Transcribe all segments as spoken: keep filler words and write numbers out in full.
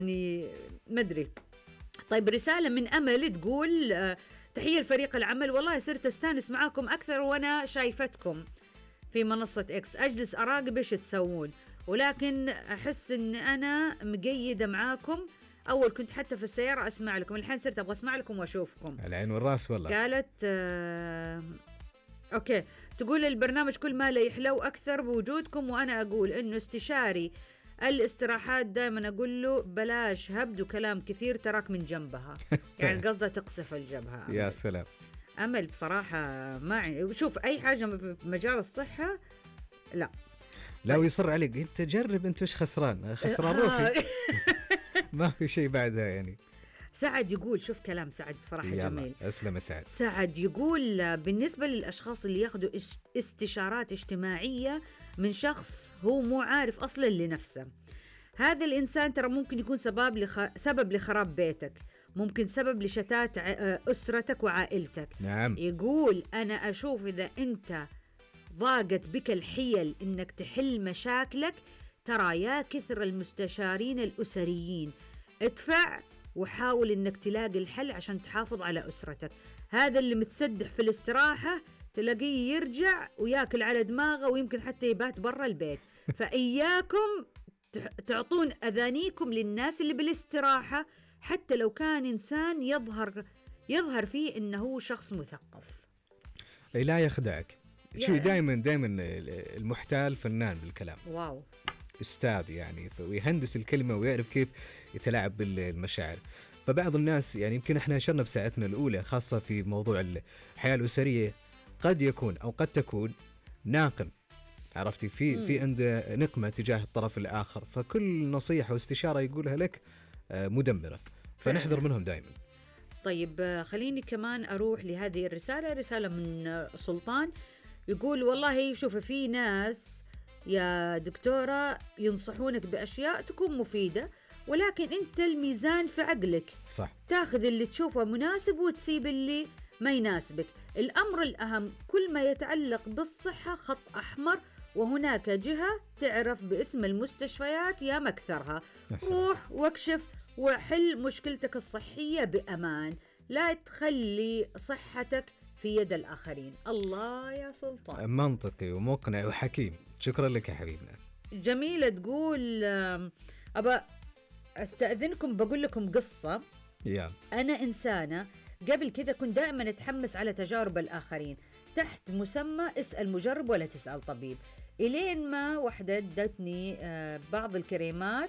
يعني مدري. طيب رسالة من أمل تقول آه، تحية لفريق العمل، والله صرت أستانس معاكم أكثر وأنا شايفتكم في منصة إكس، أجلس أراقب إيش تسوون، ولكن أحس إن أنا مقيدة معاكم. أول كنت حتى في السيارة أسمع لكم، الحين صرت أبغى أسمع لكم وأشوفكم. العين والراس والله. قالت آه أوكي، تقول البرنامج كل ما لا يحلو أكثر بوجودكم، وأنا أقول إنه استشاري الاستراحات دائما أقول له بلاش هبد وكلام كثير تراك من جنبها. يعني قصده تقصف الجبهة. يا سلام. أمل بصراحة ما عن... شوف أي حاجة في مجال الصحة لا لا ويصر عليك انت جرب، انت وش خسران؟ خسران روحي. ما في شيء بعدها يعني. سعد يقول، شوف كلام سعد بصراحة جميل. أسلم سعد. سعد يقول بالنسبة للأشخاص اللي ياخذوا استشارات اجتماعية من شخص هو مو عارف أصلا لنفسه، هذا الإنسان ترى ممكن يكون سبب لخ... سبب لخراب بيتك، ممكن سبب لشتات أسرتك وعائلتك. نعم. يقول أنا أشوف إذا أنت ضاقت بك الحيل إنك تحل مشاكلك، ترى يا كثر المستشارين الأسريين، ادفع وحاول إنك تلاقي الحل عشان تحافظ على أسرتك. هذا اللي متسدح في الاستراحة تلاقيه يرجع وياكل على دماغه ويمكن حتى يبات برا البيت. فإياكم تعطون أذانيكم للناس اللي بالاستراحة، حتى لو كان إنسان يظهر يظهر فيه إنه شخص مثقف. لا يخدعك. شوي دائما دائما المحتال فنان بالكلام. واو. أستاذ يعني، ويهندس الكلمة ويعرف كيف يتلاعب بالمشاعر. فبعض الناس يعني يمكن احنا أشرنا بساعتنا الأولى خاصة في موضوع الحياة الأسرية، قد يكون أو قد تكون ناقم، عرفتي، في م. في عنده نقمة تجاه الطرف الآخر، فكل نصيحة واستشارة يقولها لك مدمرة، فنحذر منهم دائما. طيب خليني كمان أروح لهذه الرسالة، رسالة من سلطان يقول والله شوف في ناس يا دكتورة ينصحونك بأشياء تكون مفيدة، ولكن أنت الميزان في عقلك. صح. تاخذ اللي تشوفه مناسب وتسيب اللي ما يناسبك. الأمر الأهم كل ما يتعلق بالصحة خط أحمر، وهناك جهة تعرف باسم المستشفيات يا مكثرها. روح واكشف وحل مشكلتك الصحية بأمان، لا تخلي صحتك في يد الآخرين. الله يا سلطان. منطقي ومقنع وحكيم. شكرا لك يا حبيبنا. جميلة تقول أبا أستأذنكم بقول لكم قصة. يا. أنا إنسانة قبل كذا كنت دائما أتحمس على تجارب الآخرين تحت مسمى اسأل مجرب ولا تسأل طبيب، إلين ما واحدة ادتني بعض الكريمات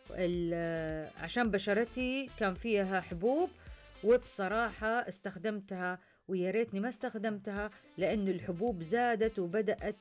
عشان بشرتي كان فيها حبوب، وبصراحة استخدمتها ويا ريتني ما استخدمتها، لأن الحبوب زادت وبدأت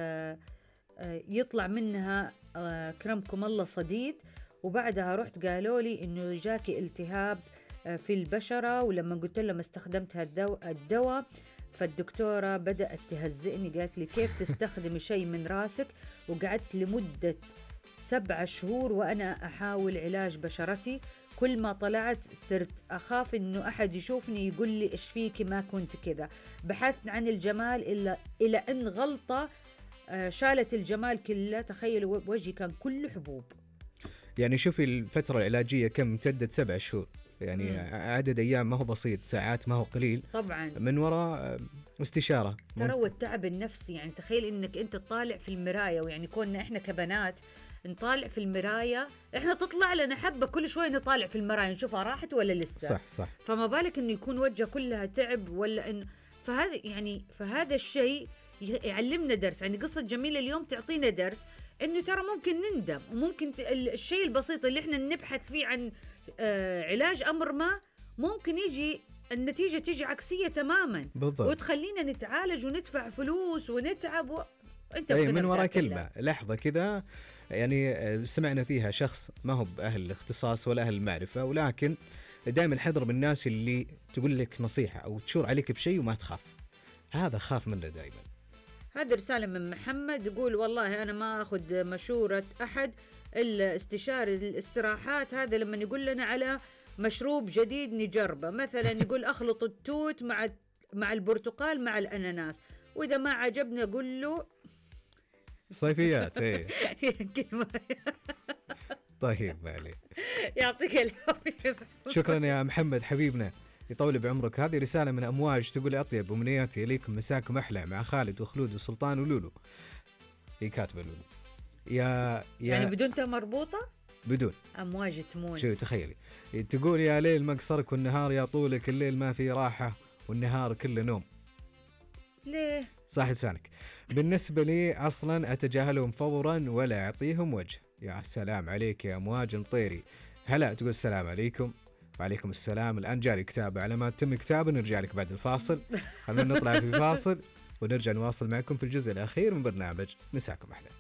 يطلع منها كرمكم الله صديد. وبعدها رحت قالوا لي إنه جاكي التهاب في البشرة، ولما قلت لهم استخدمت الدواء فالدكتورة بدأت تهزئني، قالت لي كيف تستخدمي شيء من راسك؟ وقعدت لمدة سبع شهور وأنا أحاول علاج بشرتي. كل ما طلعت صرت أخاف إنه أحد يشوفني يقول لي إيش فيكي ما كنت كذا. بحثت عن الجمال إلا إلى أن غلطة شالت الجمال كله. تخيل وجهي كان كله حبوب. يعني شوفي الفترة العلاجية كم امتدت؟ سبع شهور يعني. مم. عدد أيام ما هو بسيط، ساعات ما هو قليل طبعا، من وراء استشارة. ترى والتعب النفسي. يعني تخيل إنك أنت تطالع في المراية، ويعني كنا إحنا كبنات نطالع في المراية، إحنا تطلع لنا حبة كل شوي نطالع في المراية نشوفها راحت ولا لسه. صح صح. فما بالك إنه يكون وجه كلها تعب ولا إنه، فهذا يعني فهذا الشيء يعلمنا درس. يعني قصة جميلة اليوم تعطينا درس إنه ترى ممكن نندم، وممكن الشيء البسيط اللي إحنا نبحث فيه عن آه علاج أمر ما ممكن يجي النتيجة تيجي عكسية تماما. بالضبط. وتخلينا نتعالج وندفع فلوس ونتعب و... أنت أي من وراء كلمة لحظة كذا يعني سمعنا فيها شخص ما هو بأهل الاختصاص ولا أهل المعرفة، ولكن دائما حذر من الناس اللي تقول لك نصيحة أو تشور عليك بشيء وما تخاف. هذا خاف منه دائما. هذا رسالة من محمد يقول والله أنا ما أخذ مشورة أحد إلا استشاري الاستراحات. هذا لما يقول لنا على مشروب جديد نجربه، مثلا يقول أخلط التوت مع مع البرتقال مع الأناناس، وإذا ما عجبنا أقول له صيفيات. ايه طيب ما عليه. يعطيك العافية. شكرا يا محمد حبيبنا، يطول بعمرك. هذه رسالة من أمواج تقول أطيب أمنياتي إليكم، مساكم أحلى مع خالد وخلود وسلطان ولولو. هي كاتبة لولو. يا يا يعني بدون تاء مربوطة؟ بدون. أمواج تمون. شو تخيلي تقول يا ليل مقصرك والنهار يا طولك، الليل ما في راحة والنهار كله نوم. ليه؟ صح لسانك. بالنسبة لي أصلا أتجاهلهم فورا ولا أعطيهم وجه. يا سلام عليك يا أمواج مطيري. هلا تقول السلام عليكم. وعليكم السلام. الآن جاري كتابة، على ما تتم كتابة نرجع لك بعد الفاصل. خلونا نطلع في فاصل ونرجع نواصل معكم في الجزء الأخير من برنامج مساكم أحلى.